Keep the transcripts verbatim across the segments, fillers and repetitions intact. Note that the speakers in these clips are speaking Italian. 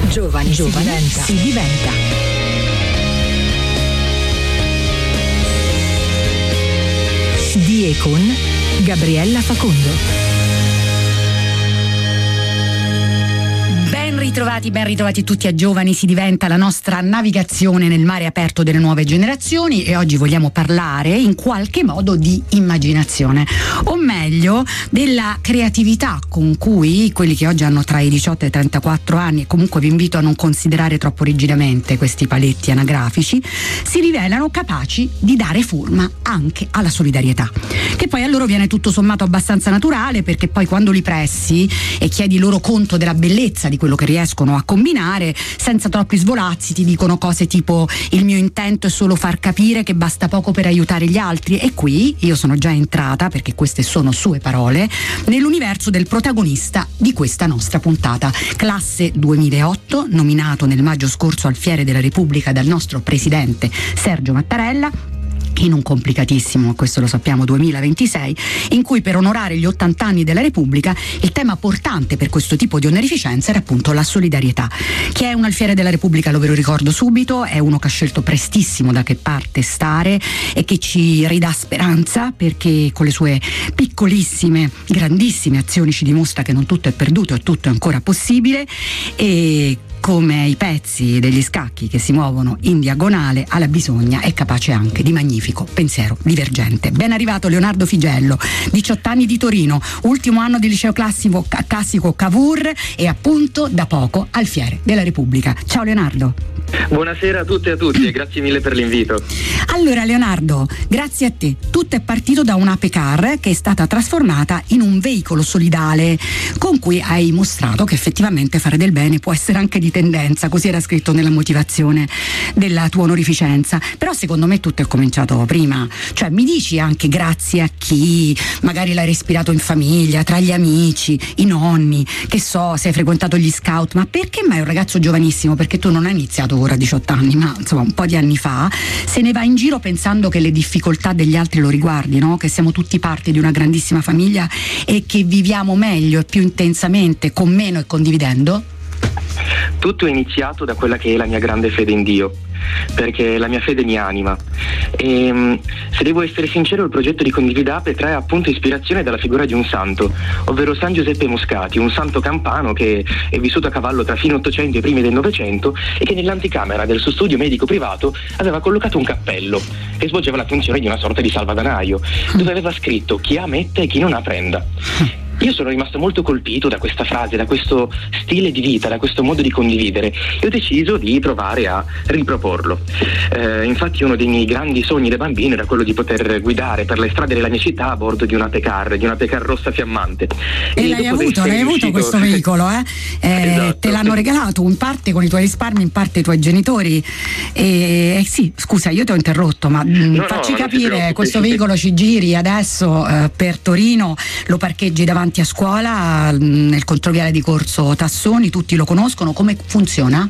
Giovani, Giovani si diventa. Si diventa. Di e con Gabriella Facondo. Ben ritrovati, ben ritrovati tutti a Giovani si diventa, la nostra navigazione nel mare aperto delle nuove generazioni, e oggi vogliamo parlare in qualche modo di immaginazione, o meglio della creatività con cui quelli che oggi hanno tra i diciotto e i trentaquattro anni, e comunque vi invito a non considerare troppo rigidamente questi paletti anagrafici, si rivelano capaci di dare forma anche alla solidarietà, che poi a loro viene tutto sommato abbastanza naturale, perché poi quando li pressi e chiedi loro conto della bellezza di quello che riescono a combinare, senza troppi svolazzi ti dicono cose tipo: il mio intento è solo far capire che basta poco per aiutare gli altri. E qui io sono già entrata, perché queste sono sue parole, nell'universo del protagonista di questa nostra puntata. Classe duemilaotto, nominato nel maggio scorso al Fiere della Repubblica dal nostro presidente Sergio Mattarella, in un complicatissimo, questo lo sappiamo, duemilaventisei, in cui per onorare gli ottanta anni della Repubblica il tema portante per questo tipo di onorificenza era appunto la solidarietà. Chi è un alfiere della Repubblica lo ve lo ricordo subito, è uno che ha scelto prestissimo da che parte stare e che ci ridà speranza, perché con le sue piccolissime, grandissime azioni ci dimostra che non tutto è perduto e tutto è ancora possibile, e come i pezzi degli scacchi che si muovono in diagonale, alla bisogna è capace anche di magnifico pensiero divergente. Ben arrivato Leonardo Figello, diciotto anni di Torino, ultimo anno del liceo classico, classico Cavour, e appunto da poco al Fiere della Repubblica. Ciao Leonardo. Buonasera a tutte e a tutti e grazie mille per l'invito. Allora Leonardo, grazie a te. Tutto è partito da un'ape car che è stata trasformata in un veicolo solidale, con cui hai mostrato che effettivamente fare del bene può essere anche di tendenza, così era scritto nella motivazione della tua onorificenza. Però secondo me tutto è cominciato prima, cioè mi dici anche grazie a chi magari l'hai respirato in famiglia, tra gli amici, i nonni, che so, se hai frequentato gli scout, ma perché mai un ragazzo giovanissimo, perché tu non hai iniziato ora a diciotto anni, ma insomma un po' di anni fa, se ne va in giro pensando che le difficoltà degli altri lo riguardino, che siamo tutti parte di una grandissima famiglia e che viviamo meglio e più intensamente con meno e condividendo? Tutto è iniziato da quella che è la mia grande fede in Dio, perché la mia fede mi anima, e se devo essere sincero, il progetto di Condividape trae appunto ispirazione dalla figura di un santo, ovvero San Giuseppe Moscati, un santo campano che è vissuto a cavallo tra fine Ottocento e i primi del Novecento, e che nell'anticamera del suo studio medico privato aveva collocato un cappello che svolgeva la funzione di una sorta di salvadanaio, dove aveva scritto: chi ha metta e chi non ha prenda. Io sono rimasto molto colpito da questa frase, da questo stile di vita, da questo modo di condividere, e ho deciso di provare a riproporlo. Eh, infatti uno dei miei grandi sogni da bambino era quello di poter guidare per le strade della mia città a bordo di una Pecar, di una Pecar rossa fiammante. E, e l'hai avuto, l'hai avuto riuscito... questo veicolo, eh? eh esatto. Te l'hanno regalato in parte con i tuoi risparmi, in parte i tuoi genitori. E eh, sì, scusa, io ti ho interrotto, ma no, facci no, capire, questo veicolo ci giri adesso eh, per Torino, lo parcheggi davanti a scuola nel controviale di Corso Tassoni, tutti lo conoscono, come funziona?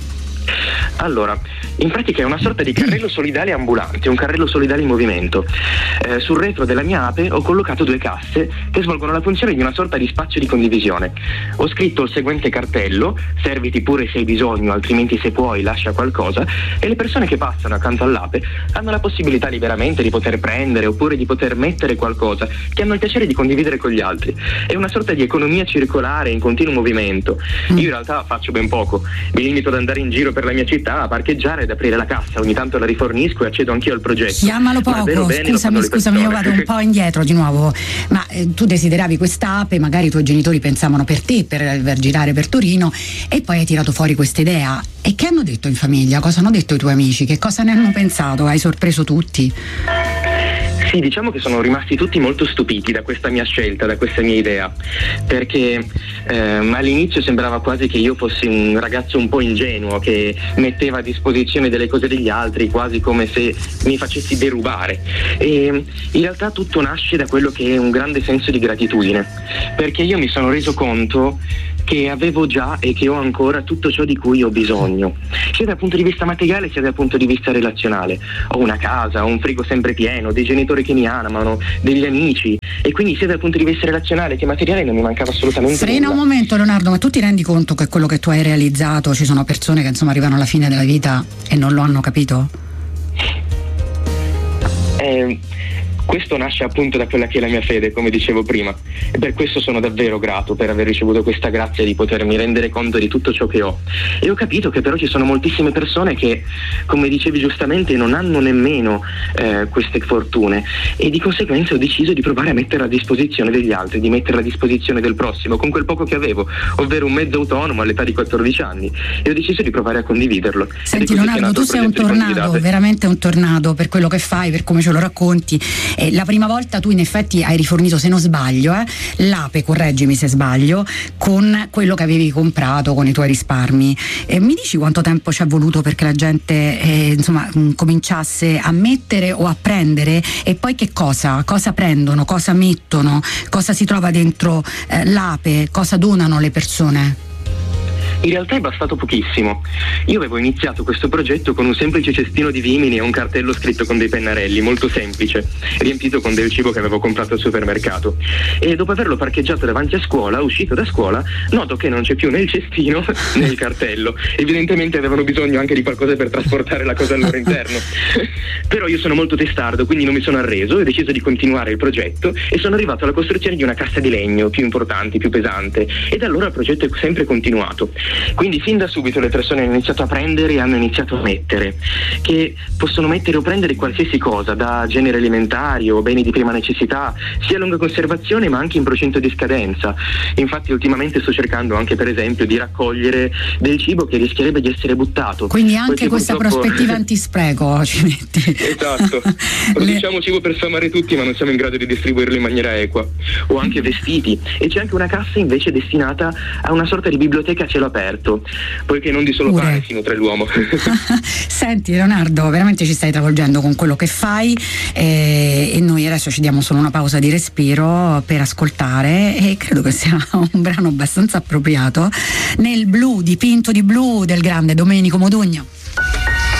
Allora, in pratica è una sorta di carrello solidale ambulante, un carrello solidale in movimento. Eh, sul retro della mia ape ho collocato due casse che svolgono la funzione di una sorta di spazio di condivisione. Ho scritto il seguente cartello: serviti pure se hai bisogno, altrimenti se puoi lascia qualcosa, e le persone che passano accanto all'ape hanno la possibilità liberamente di poter prendere oppure di poter mettere qualcosa che hanno il piacere di condividere con gli altri. È una sorta di economia circolare in continuo movimento. Io in realtà faccio ben poco, mi limito ad andare in giro per la mia città, a parcheggiare, ad aprire la cassa, ogni tanto la rifornisco e accedo anchio al progetto. Chiamalo poco, scusami, scusami, io vado un po' indietro di nuovo, ma eh, tu desideravi quest'ape, magari i tuoi genitori pensavano per te, per, per girare per Torino, e poi hai tirato fuori questa idea. E che hanno detto in famiglia? Cosa hanno detto i tuoi amici? Che cosa ne hanno pensato? Hai sorpreso tutti? Sì, diciamo che sono rimasti tutti molto stupiti da questa mia scelta, da questa mia idea, perché ehm, all'inizio sembrava quasi che io fossi un ragazzo un po' ingenuo che metteva a disposizione delle cose degli altri quasi come se mi facessi derubare, e in realtà tutto nasce da quello che è un grande senso di gratitudine, perché io mi sono reso conto che avevo già e che ho ancora tutto ciò di cui ho bisogno. sia dal punto di vista materiale sia dal punto di vista relazionale. Ho una casa, ho un frigo sempre pieno, dei genitori che mi amano, degli amici, e quindi sia dal punto di vista relazionale che materiale non mi mancava assolutamente Frena nulla. un momento, Leonardo, ma tu ti rendi conto che quello che tu hai realizzato, ci sono persone che insomma arrivano alla fine della vita e non lo hanno capito? Eh, questo nasce appunto da quella che è la mia fede, come dicevo prima, e per questo sono davvero grato per aver ricevuto questa grazia di potermi rendere conto di tutto ciò che ho. E ho capito che però ci sono moltissime persone che, come dicevi giustamente, non hanno nemmeno eh, queste fortune, e di conseguenza ho deciso di provare a metterla a disposizione degli altri, di metterla a disposizione del prossimo con quel poco che avevo, ovvero un mezzo autonomo all'età di quattordici anni, e ho deciso di provare a condividerlo. Senti Leonardo, tu sei un tornado, veramente un tornado per quello che fai, per come ce lo racconti. Eh, la prima volta tu in effetti hai rifornito, se non sbaglio, eh, l'ape, correggimi se sbaglio, con quello che avevi comprato con i tuoi risparmi. Eh, mi dici quanto tempo ci è voluto perché la gente eh, insomma mh, cominciasse a mettere o a prendere, e poi che cosa? Cosa prendono, cosa mettono, cosa si trova dentro eh, l'ape, cosa donano le persone? In realtà è bastato pochissimo. Io avevo iniziato questo progetto con un semplice cestino di vimini e un cartello scritto con dei pennarelli, molto semplice, riempito con del cibo che avevo comprato al supermercato. E dopo averlo parcheggiato davanti a scuola, uscito da scuola, noto che non c'è più né il cestino né il cartello. Evidentemente avevano bisogno anche di qualcosa per trasportare la cosa al loro interno. Però io sono molto testardo, quindi non mi sono arreso e ho deciso di continuare il progetto, e sono arrivato alla costruzione di una cassa di legno più importante, più pesante, e da allora il progetto è sempre continuato. Quindi fin da subito le persone hanno iniziato a prendere e hanno iniziato a mettere, che possono mettere o prendere qualsiasi cosa, da generi alimentari o beni di prima necessità, sia a lunga conservazione ma anche in procinto di scadenza. Infatti ultimamente sto cercando anche per esempio di raccogliere del cibo che rischierebbe di essere buttato. Quindi anche Perché questa purtroppo... prospettiva antispreco ci metti. Esatto, produciamo Le... cibo per sfamare tutti ma non siamo in grado di distribuirlo in maniera equa. O anche vestiti, e c'è anche una cassa invece destinata a una sorta di biblioteca a cielo aperto, poiché non di solo Pure. pane si nutre l'uomo. Senti Leonardo, veramente ci stai travolgendo con quello che fai, eh, e noi adesso ci diamo solo una pausa di respiro per ascoltare, e credo che sia un brano abbastanza appropriato, Nel blu, dipinto di blu, del grande Domenico Modugno.